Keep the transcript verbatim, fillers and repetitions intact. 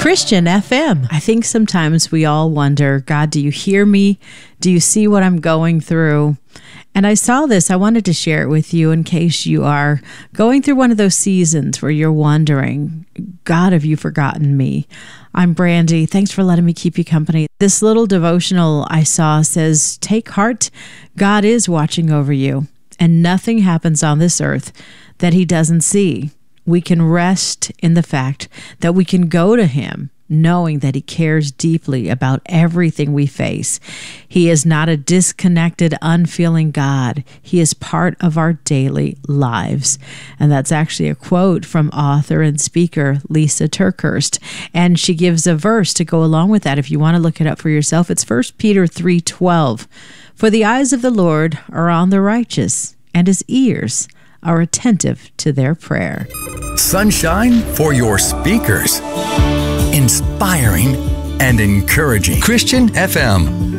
Christian F M. I think sometimes we all wonder, God, do you hear me? Do you see what I'm going through? And I saw this. I wanted to share it with you in case you are going through one of those seasons where you're wondering, God, have you forgotten me? I'm Brandy. Thanks for letting me keep you company. This little devotional I saw says, take heart. God is watching over you, and nothing happens on this earth that he doesn't see. We can rest in the fact that we can go to him knowing that he cares deeply about everything we face. He is not a disconnected, unfeeling God. He is part of our daily lives. And that's actually a quote from author and speaker Lisa TerKeurst. And she gives a verse to go along with that. If you want to look it up for yourself, it's First Peter three twelve. For the eyes of the Lord are on the righteous, and his ears are attentive to their prayer. Sunshine for your speakers. Inspiring and encouraging. Christian F M.